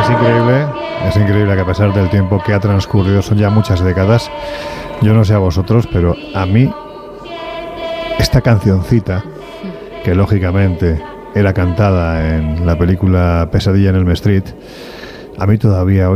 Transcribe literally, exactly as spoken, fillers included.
Es increíble, es increíble que a pesar del tiempo que ha transcurrido, son ya muchas décadas, yo no sé a vosotros, pero a mí esta cancioncita, que lógicamente era cantada en la película Pesadilla en Elm Street, a mí todavía hoy